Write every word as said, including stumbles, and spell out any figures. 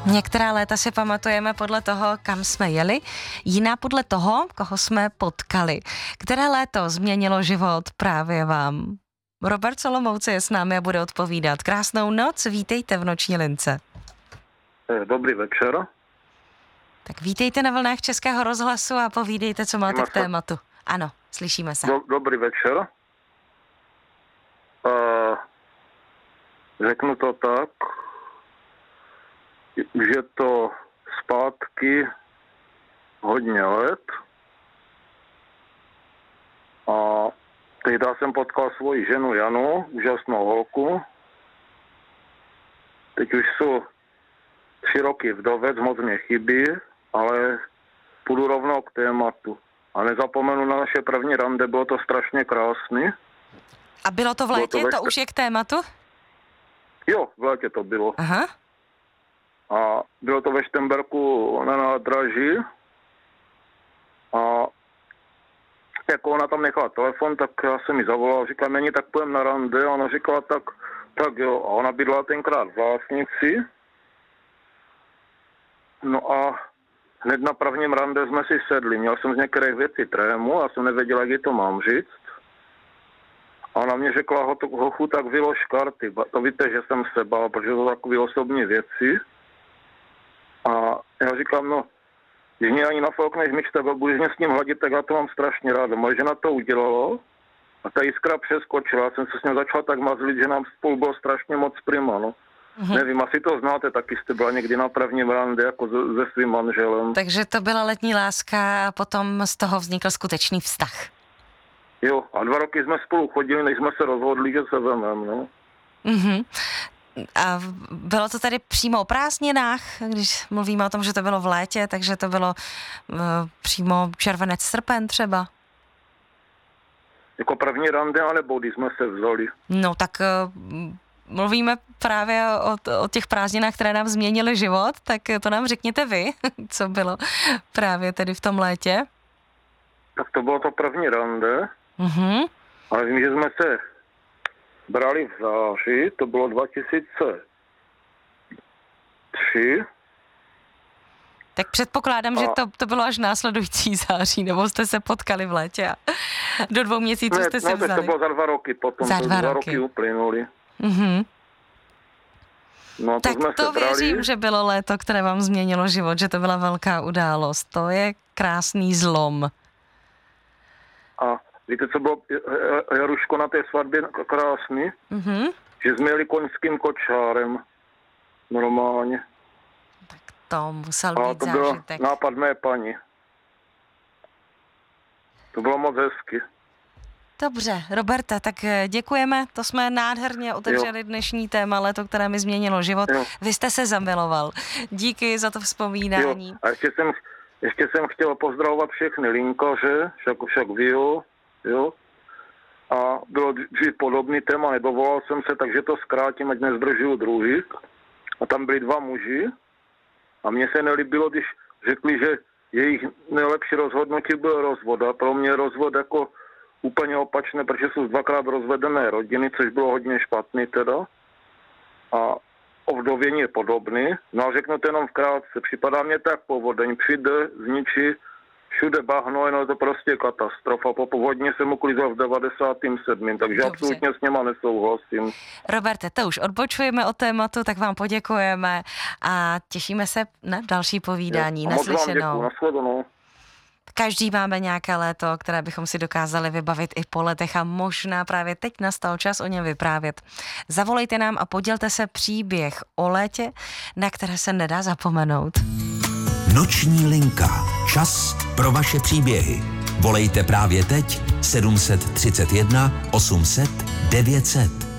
Některá léta si pamatujeme podle toho, kam jsme jeli, jiná podle toho, koho jsme potkali. Které léto změnilo život právě vám? Robert Solomouce je s námi a bude odpovídat. Krásnou noc, vítejte v Noční lince. Dobrý večer. Tak vítejte na vlnách Českého rozhlasu a povídejte, co máte Slyšíme k tématu. Ano, slyšíme se. Do, dobrý večer. Uh, řeknu to tak, že to zpátky hodně let a tehdy jsem potkal svoji ženu Janu, úžasnou holku. Teď už jsou tři roky vdovec, moc mě chybí, ale půjdu rovnou k tématu. A nezapomenu na naše první rande, bylo to strašně krásný. A bylo to v létě? Bylo to, to už je k tématu? Jo, v létě to bylo. Aha. A bylo to ve Štemberku na nádraží. A jako ona tam nechala telefon, tak já jsem mi zavolal, říkal, není, tak půjdem na rande. A ona říkala, tak, tak jo. A ona bydla tenkrát v Lásnici. No a hned na prvním rande jsme si sedli. Měl jsem z některých věcí trému a jsem nevěděl, jak ji to mám říct. A ona mě řekla, hochu, tak vylož karty. To víte, že jsem se bál, protože to takové osobní věci. A já říkám, no, když mě ani nafoukneš myč, tak budeš mě s ním hladit, tak já to mám strašně rád. Moje žena to udělalo a ta jiskra přeskočila. Já jsem se s ním začal tak mazlit, že nám spolu bylo strašně moc prima, no. Mm-hmm. Nevím, asi to znáte, taky jste byla někdy na prvním rande jako se, se svým manželem. Takže to byla letní láska a potom z toho vznikl skutečný vztah. Jo, a dva roky jsme spolu chodili, než jsme se rozhodli, že se vemem, no. Mhm. A bylo to tady přímo o prázdninách, když mluvíme o tom, že to bylo v létě, takže to bylo uh, přímo červenec, srpen třeba? Jako první rande, anebo když jsme se vzali? No tak uh, mluvíme právě o, o těch prázdninách, které nám změnily život, tak to nám řekněte vy, co bylo právě tedy v tom létě. Tak to bylo to první rande, Mhm. ale vím, že jsme se brali v září, to bylo dva tisíce tři. Tak předpokládám, a... že to, to bylo až následující září, nebo jste se potkali v létě a do dvou měsíců ne, jste si no, vzali. Ne, to bylo za dva roky potom, za dva, to dva roky. roky uplynuli. Mhm. No, to tak jsme to se brali. Věřím, že bylo léto, které vám změnilo život, že to byla velká událost. To je krásný zlom. A víte, co bylo, Jaruško, na té svatbě krásný? Mhm. Že jsme jeli koňským kočárem. Normálně. Tak to musel A být to byl zážitek. nápad mé paní. To bylo moc hezky. Dobře, Roberte, tak děkujeme, to jsme nádherně otevřeli jo. dnešní téma, léto, které mi změnilo život. Jo. Vy jste se zamiloval. Díky za to vzpomínání. Jo. A ještě jsem, ještě jsem chtěl pozdravovat všechny linkaře, však, však vy jo, jo. A bylo dřív podobný téma, nedovolal jsem se, takže to zkrátím, ať nezdržuju druhých. A tam byli dva muži a mně se nelíbilo, když řekli, že jejich nejlepší rozhodnutí byl rozvod. A pro mě rozvod jako úplně opačné, protože jsou dvakrát rozvedené rodiny, což bylo hodně špatný teda. A ovdovění je podobný. No a řeknu to jenom vkrátce. Připadá mě tak povodeň, přijde, zničí, všude bahno, no je to prostě katastrofa. Po povodně jsem uklízel v devadesátém sedmém takže Dobře. Absolutně s něma nesouhlasím. Roberte, to už odbočujeme od tématu, tak vám poděkujeme a těšíme se na další povídání. Naslyšenou. Nasledanou. Každý máme nějaké léto, které bychom si dokázali vybavit i po letech a možná právě teď nastal čas o něm vyprávět. Zavolejte nám a podělte se příběh o létě, na které se nedá zapomenout. Noční linka. Čas pro vaše příběhy. Volejte právě teď sedm set třicet jedna osm set devět set.